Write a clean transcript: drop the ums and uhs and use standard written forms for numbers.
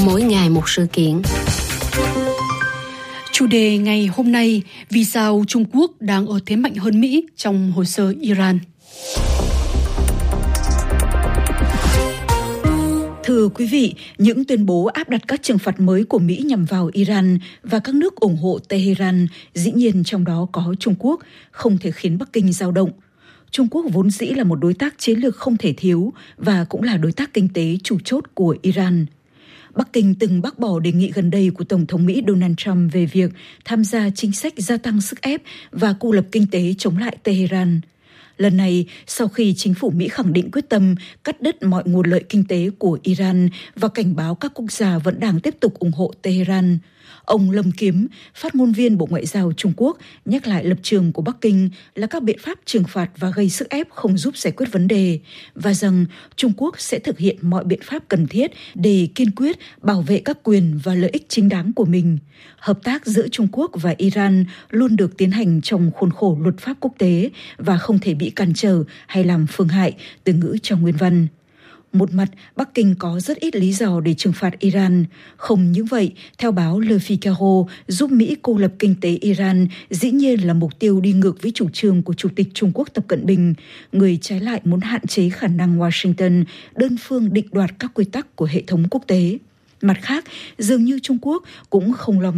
mỗi ngày một sự kiện. Chủ đề ngày hôm nay, vì sao Trung Quốc đang ở thế mạnh hơn Mỹ trong hồ sơ Iran? Thưa quý vị, những tuyên bố áp đặt các trừng phạt mới của Mỹ nhằm vào Iran và các nước ủng hộ Tehran, dĩ nhiên trong đó có Trung Quốc, không thể khiến Bắc Kinh dao động. Trung Quốc vốn dĩ là một đối tác chiến lược không thể thiếu và cũng là đối tác kinh tế chủ chốt của Iran. Bắc Kinh từng bác bỏ đề nghị gần đây của Tổng thống Mỹ Donald Trump về việc tham gia chính sách gia tăng sức ép và cô lập kinh tế chống lại Tehran. Lần này, sau khi chính phủ Mỹ khẳng định quyết tâm cắt đứt mọi nguồn lợi kinh tế của Iran và cảnh báo các quốc gia vẫn đang tiếp tục ủng hộ Tehran, ông Lâm Kiếm, phát ngôn viên Bộ Ngoại giao Trung Quốc, nhắc lại lập trường của Bắc Kinh là các biện pháp trừng phạt và gây sức ép không giúp giải quyết vấn đề, và rằng Trung Quốc sẽ thực hiện mọi biện pháp cần thiết để kiên quyết bảo vệ các quyền và lợi ích chính đáng của mình. Hợp tác giữa Trung Quốc và Iran luôn được tiến hành trong khuôn khổ luật pháp quốc tế và không thể bị cản trở hay làm phương hại, từ ngữ trong nguyên văn. Một mặt, Bắc Kinh có rất ít lý do để trừng phạt Iran. Không những vậy, theo báo Le Figaro, giúp Mỹ cô lập kinh tế Iran dĩ nhiên là mục tiêu đi ngược với chủ trương của Chủ tịch Trung Quốc Tập Cận Bình, người trái lại muốn hạn chế khả năng Washington đơn phương định đoạt các quy tắc của hệ thống quốc tế. Mặt khác, dường như Trung Quốc cũng không lo